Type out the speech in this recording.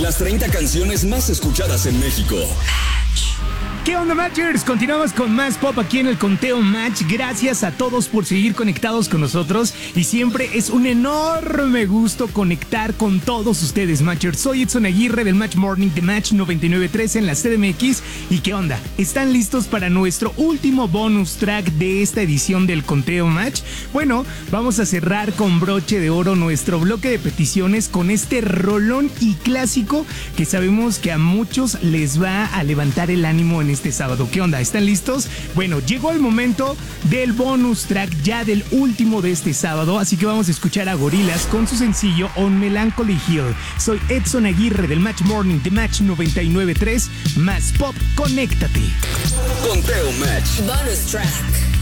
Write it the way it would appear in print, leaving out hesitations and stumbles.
Las 30 canciones más escuchadas en México. ¿Qué onda, Matchers? Continuamos con más pop aquí en el Conteo Match. Gracias a todos por seguir conectados con nosotros. Y siempre es un enorme gusto conectar con todos ustedes, Matchers. Soy Edson Aguirre del Match Morning de Match 99.3 en la CDMX. ¿Y qué onda? ¿Están listos para nuestro último bonus track de esta edición del Conteo Match? Bueno, vamos a cerrar con broche de oro nuestro bloque de peticiones con este rolón y clásico que sabemos que a muchos les va a levantar el ánimo en este sábado. ¿Qué onda? ¿Están listos? Bueno, llegó el momento del bonus track ya del último de este sábado, así que vamos a escuchar a Gorillaz con su sencillo On Melancholy Hill. Soy Edson Aguirre del Match Morning de Match 99.3, más pop, conéctate. Conteo Match. Bonus track.